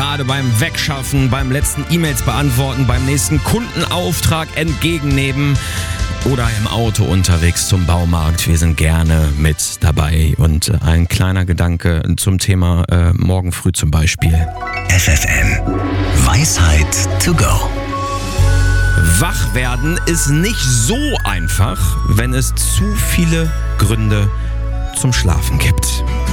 Gerade beim Wegschaffen, beim letzten E-Mails beantworten, beim nächsten Kundenauftrag entgegennehmen oder im Auto unterwegs zum Baumarkt. Wir sind gerne mit dabei. Und ein kleiner Gedanke zum Thema morgen früh zum Beispiel. FFN. Weisheit to go. Wach werden ist nicht so einfach, wenn es zu viele Gründe zum Schlafen gibt.